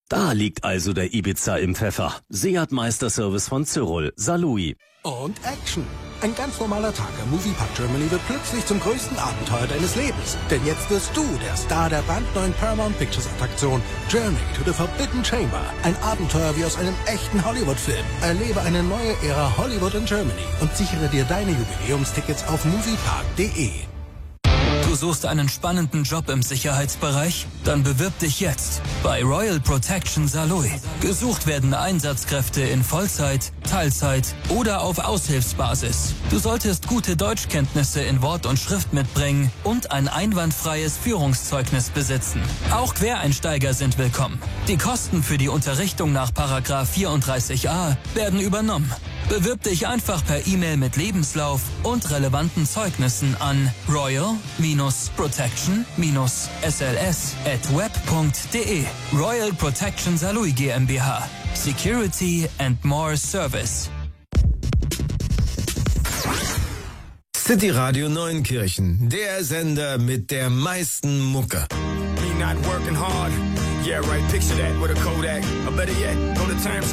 Da liegt also der Ibiza im Pfeffer. Seat Meisterservice von Cyril, Salui. Und Action. Ein ganz normaler Tag im Moviepark Germany wird plötzlich zum größten Abenteuer deines Lebens. Denn jetzt wirst du der Star der brandneuen Paramount Pictures Attraktion Journey to the Forbidden Chamber. Ein Abenteuer wie aus einem echten Hollywood-Film. Erlebe eine neue Ära Hollywood in Germany und sichere dir deine Jubiläumstickets auf moviepark.de. Du suchst einen spannenden Job im Sicherheitsbereich? Dann bewirb dich jetzt bei Royal Protection Saloy. Gesucht werden Einsatzkräfte in Vollzeit, Teilzeit oder auf Aushilfsbasis. Du solltest gute Deutschkenntnisse in Wort und Schrift mitbringen und ein einwandfreies Führungszeugnis besitzen. Auch Quereinsteiger sind willkommen. Die Kosten für die Unterrichtung nach § 34a werden übernommen. Bewirb dich einfach per E-Mail mit Lebenslauf und relevanten Zeugnissen an royal-protection-sls@web.de. Royal Protection Saloy GmbH. Security and more service. City Radio Neunkirchen, der Sender mit der meisten Mucke. Me not working hard. Yeah, right. Picture that with a Kodak. Or better yet, go to Times